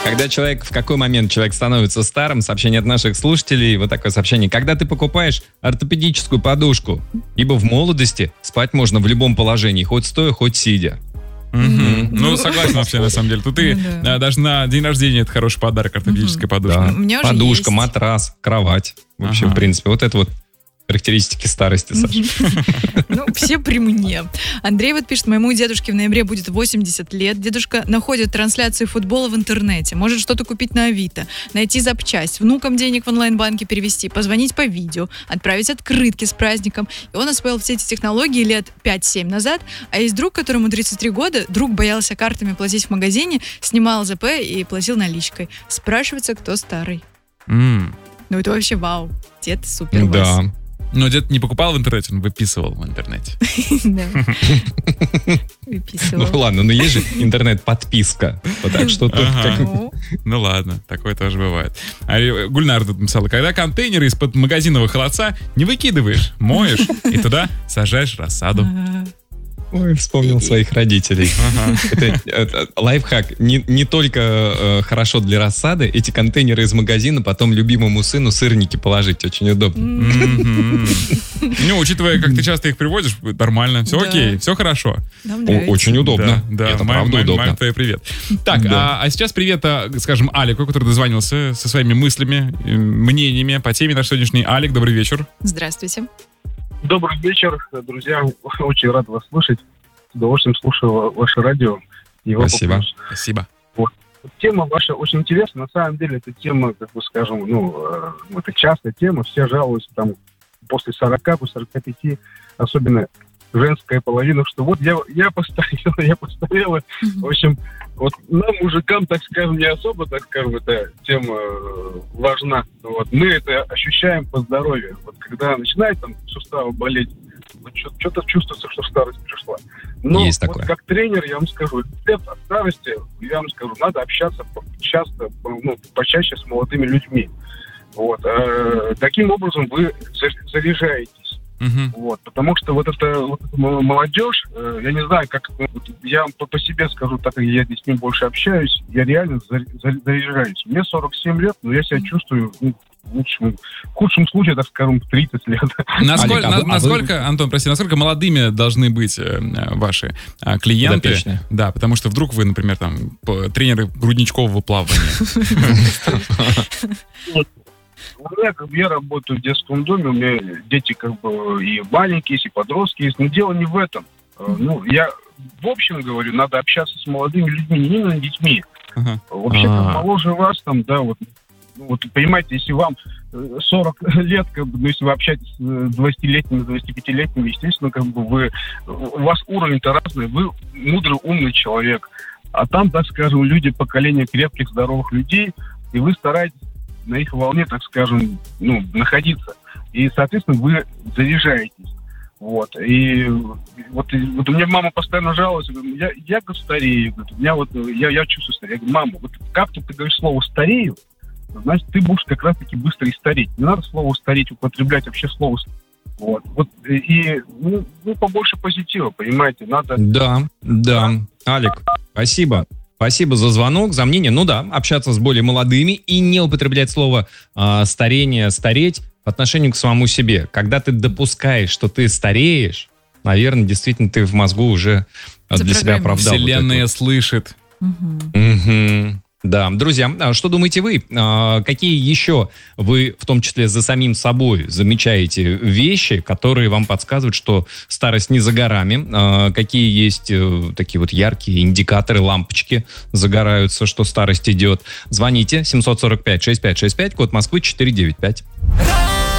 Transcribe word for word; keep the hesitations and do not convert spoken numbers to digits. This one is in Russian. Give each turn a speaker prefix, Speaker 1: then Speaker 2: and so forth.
Speaker 1: Когда человек, в какой момент человек становится старым, сообщение от наших слушателей, вот такое сообщение. Когда ты покупаешь ортопедическую подушку, ибо в молодости спать можно в любом положении, хоть стоя, хоть сидя.
Speaker 2: Mm-hmm. Ну, согласен вообще, на самом деле. Тут и да, даже на день рождения это хороший подарок, ортопедическая mm-hmm. подушка.
Speaker 1: Да. Подушка, матрас, кровать. В общем, ага. в принципе, вот это вот характеристики старости, Саша.
Speaker 3: Ну, все при мне. Андрей вот пишет, моему дедушке в ноябре будет восемьдесят лет. Дедушка находит трансляции футбола в интернете. Может что-то купить на Авито, найти запчасть, внукам денег в онлайн-банке перевести, позвонить по видео, отправить открытки с праздником. И он освоил все эти технологии лет пять-семь назад. А есть друг, которому тридцать три года. Друг боялся картами платить в магазине, снимал ЗП и платил наличкой. Спрашивается, кто старый.
Speaker 2: Mm.
Speaker 3: Ну, это вообще вау. Дед супер.
Speaker 1: Да.
Speaker 2: Но дед не покупал в интернете, он выписывал в интернете.
Speaker 3: Да. Выписывал.
Speaker 1: Ну ладно, но есть же интернет-подписка. Так что тут как...
Speaker 2: Ну ладно, такое тоже бывает. Гульнар тут написала, когда контейнеры из-под магазинного холодца не выкидываешь, моешь и туда сажаешь рассаду.
Speaker 1: Ой, вспомнил своих родителей. Ага. Это, это, лайфхак. Не, не только э, хорошо для рассады, эти контейнеры из магазина потом любимому сыну сырники положить. Очень удобно.
Speaker 2: Mm-hmm. Ну, учитывая, как ты часто их привозишь, нормально. Все да. окей, все хорошо.
Speaker 1: Очень удобно.
Speaker 2: Да, да.
Speaker 1: Это
Speaker 2: Мам,
Speaker 1: правда
Speaker 2: мам,
Speaker 1: удобно.
Speaker 2: Мам, привет. Так, да. а, а сейчас привет, скажем, Алику, который дозвонился со своими мыслями, мнениями по теме нашей сегодняшней. Алик, добрый вечер.
Speaker 3: Здравствуйте.
Speaker 4: Добрый вечер, друзья. Очень рад вас слушать. С удовольствием слушаю ваше радио. Его
Speaker 1: Спасибо.
Speaker 4: Популярность.
Speaker 2: Спасибо.
Speaker 4: Вот. Тема ваша очень интересна. На самом деле, эта тема, как бы скажем, ну, э, это частая тема. Все жалуются там после сорока, после сорока пяти, особенно женская половина, что вот я, я постарела, я постарела. Mm-hmm. В общем, вот нам, мужикам, так скажем, не особо, так скажем, эта тема важна. Вот. Мы это ощущаем по здоровью. Вот когда начинает там суставы болеть, вот что-то чувствуется, что старость пришла. Но
Speaker 1: Есть
Speaker 4: вот
Speaker 1: такое.
Speaker 4: как тренер я вам скажу, рецепт от старости, я вам скажу, надо общаться часто, ну, почаще с молодыми людьми. Вот. А, таким образом вы заряжаетесь.
Speaker 2: Uh-huh.
Speaker 4: Вот, потому что вот эта, вот эта молодежь, э, я не знаю, как вот, я по, по себе скажу, так как я с ним больше общаюсь, я реально заряжаюсь. Мне сорок семь лет, но я себя чувствую ну, в лучшем, в худшем случае, так скажем, в тридцать лет.
Speaker 2: Насколько,
Speaker 1: Алик, а
Speaker 2: на, насколько вы... Антон, прости, насколько молодыми должны быть э, ваши э, клиенты?
Speaker 1: Подопечные.
Speaker 2: Да, потому что вдруг вы, например, там тренеры грудничкового плавания.
Speaker 4: У меня, как бы, я работаю в детском доме, у меня дети как бы и маленькие есть, и подростки есть, но дело не в этом. Ну, я в общем говорю, надо общаться с молодыми людьми, не именно детьми.
Speaker 2: Uh-huh.
Speaker 4: Вообще, как моложе вас, там, да, вот, вот, понимаете, если вам сорок лет, как бы, ну, если вы общаетесь с двадцатилетними, двадцатипятилетними, естественно, как бы вы, у вас уровень-то разный, вы мудрый, умный человек. А там, так скажем, люди, поколение крепких, здоровых людей, и вы стараетесь на их волне, так скажем, ну, находиться. И, соответственно, вы заряжаетесь. Вот. И вот, вот у меня мама постоянно жалуется, я, я говорит, старею. Говорит, у меня вот, я, я чувствую старею. Я говорю, мама, вот как ты говоришь слово «старею», значит, ты будешь как раз-таки быстро и стареть. Не надо слово «стареть» употреблять, вообще слово «стареть». Вот. Вот. И, ну, ну, побольше позитива, понимаете, надо...
Speaker 1: Да, да. Алик, спасибо. Спасибо за звонок, за мнение. Ну да, общаться с более молодыми и не употреблять слово э, старение, стареть по отношению к самому себе. Когда ты допускаешь, что ты стареешь, наверное, действительно ты в мозгу уже э, для себя оправдал.
Speaker 2: Вселенная вот слышит.
Speaker 1: Угу. Угу. Да, друзья, что думаете вы? Какие еще вы, в том числе за самим собой, замечаете вещи, которые вам подсказывают, что старость не за горами? Какие есть такие вот яркие индикаторы, лампочки загораются, что старость идет? Звоните семь сорок пять шестьдесят пять шестьдесят пять, код Москвы четыреста девяносто пять.